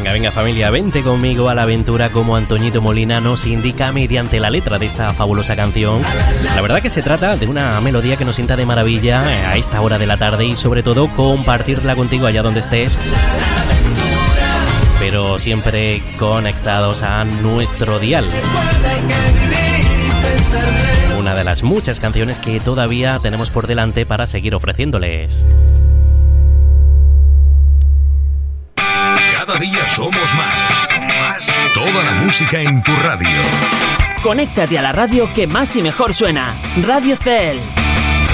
Venga familia, vente conmigo a la aventura como Antoñito Molina nos indica mediante la letra de esta fabulosa canción. La verdad que se trata de una melodía que nos sienta de maravilla a esta hora de la tarde y sobre todo compartirla contigo allá donde estés, pero siempre conectados a nuestro dial. Una de las muchas canciones que todavía tenemos por delante para seguir ofreciéndoles. Cada día somos más. Toda la música en tu radio. Conéctate a la radio que más y mejor suena. Radio CEL.